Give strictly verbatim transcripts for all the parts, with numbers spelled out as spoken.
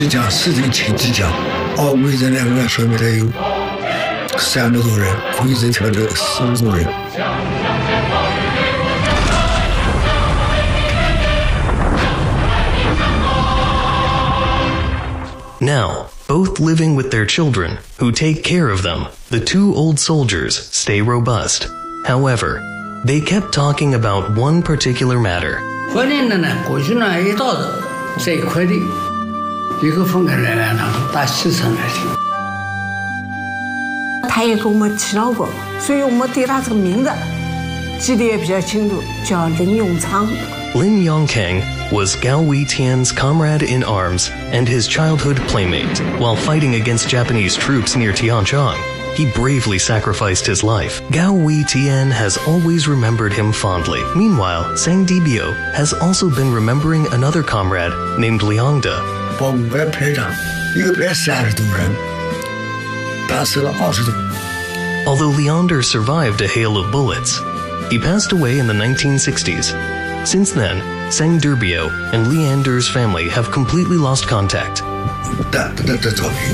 讲四人前几讲，哦，魏征两个说明他有三十多人，魏征强的四十多人。 Now, both living with their children, who take care of them, the two old soldiers stay robust. However, they kept talking about one particular matter. 婚姻的呢，过去呢一到的这一块的，一个分开来来当中打七成来听。 他也给我们提到过，所以我们对他这个名字记得也比较清楚，叫林永昌。 Lin Yongkang was Gao Weitian's comrade in arms and his childhood playmate. While fighting against Japanese troops near Tianzhang, he bravely sacrificed his life. Gao Weitian has always remembered him fondly. Meanwhile, Sang Dibio has also been remembering another comrade named Liang De. 包五百排长，一个排三十多人，打死了二十多。 Although Leander survived a hail of bullets, he passed away in the nineteen sixties. Since then, Sang Derbio and Leander's family have completely lost contact. 的的的照片。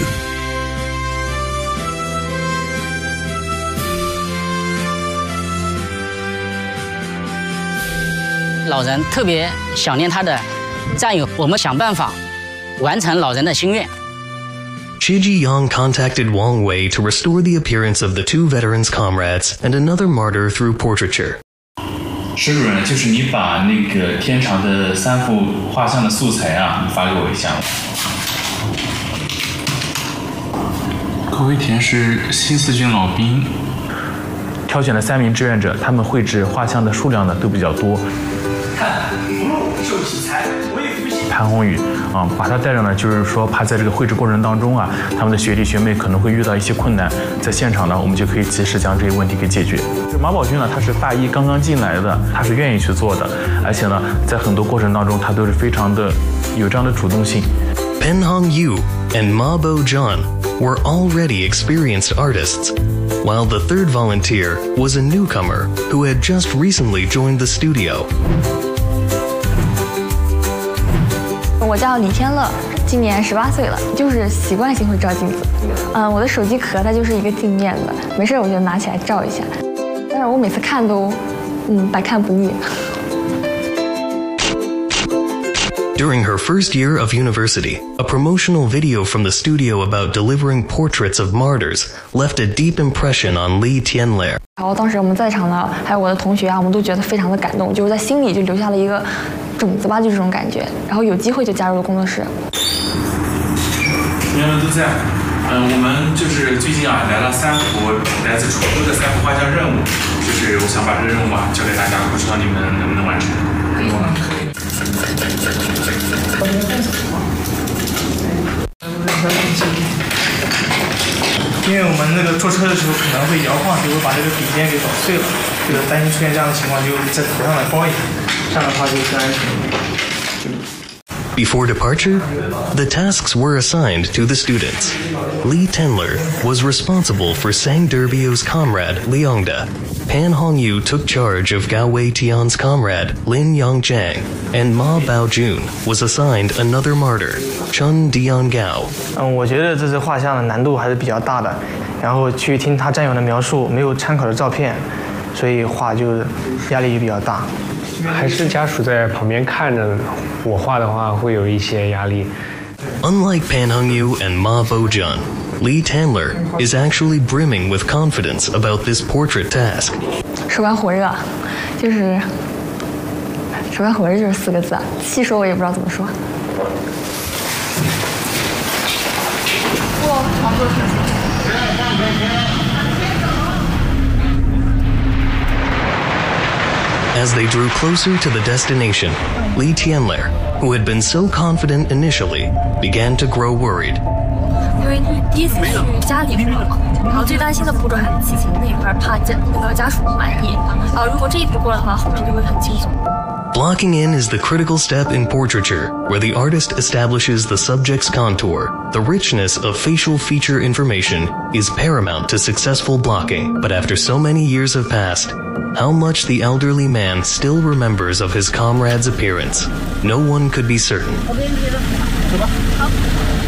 老人特别想念他的战友，我们想办法完成老人的心愿。 Qi Jiyang contacted Wang Wei to restore the appearance of the two veterans' comrades and another martyr through portraiture. 石主任，就是你把那个天长的三幅画像的素材啊，你发给我一下。柯维田是新四军老兵，挑选了三名志愿者，他们绘制画像的数量呢都比较多。看，福禄受其才，为福星。潘宏宇啊，把他带上呢，就是说怕在这个绘制过程当中啊，他们的学弟学妹可能会遇到一些困难，在现场呢，我们就可以及时将这些问题给解决。马宝军呢，他是大一刚刚进来的，他是愿意去做的，而且呢，在很多过程当中，他都是非常的有这样的主动性。 Pen Hong Yu and Ma Bo John were already experienced artists, while the third volunteer was a newcomer who had just recently joined the studio. 我叫李天乐，今年十八岁了，就是习惯性会照镜子。嗯，我的手机壳它就是一个镜面的，没事我就拿起来照一下。但是我每次看都，嗯，百看不腻。 During her first year of university, a promotional video from the studio about delivering portraits of martyrs left a deep impression on Li Tianler. 然后当时我们在场的还有我的同学啊，我们都觉得非常的感动，就是在心里就留下了一个种子吧，就这种感觉。然后有机会就加入了工作室。 同学们都在，嗯、呃，我们就是最近啊来了三幅来自楚州的三幅画像任务，就是我想把这个任务啊交给大家，不知道你们能不能完成？可以吗？可以。 因为我们那个坐车的时候可能会摇晃，就会把这个笔尖给捣碎了，就是担心出现这样的情况，就在头上来包一下，这样的话就更安全。 Before departure, the tasks were assigned to the students. Li Tenler was responsible for Sang Derbio's comrade, Liangda. Pan Hongyu took charge of Gao Weitian's comrade, Lin Yongjiang, and Ma Baojun was assigned another martyr, Chun Diangao. 嗯，我觉得这次画像的难度还是比较大的，然后去听他战友的描述，没有参考的照片，所以画就压力也比较大。 还是家属在旁边看着我画的话，会有一些压力。 Unlike Pan Hongyu and Ma Bojun, Li Tanler is actually brimming with confidence about this portrait task. 手感火热，就是手感火热就是四个字，细说我也不知道怎么说。哇，好多事情。 As they drew closer to the destination, Li Tianler, who had been so confident initially, began to grow worried. 因为第一次去家里是嘛，然后最担心的步骤还是骑行那一块，怕家那个家属不满意。然后如果这一步过了的话，后面就会很轻松。 Blocking in is the critical step in portraiture, where the artist establishes the subject's contour. The richness of facial feature information is paramount to successful blocking. But after so many years have passed, how much the elderly man still remembers of his comrade's appearance, no one could be certain. 好。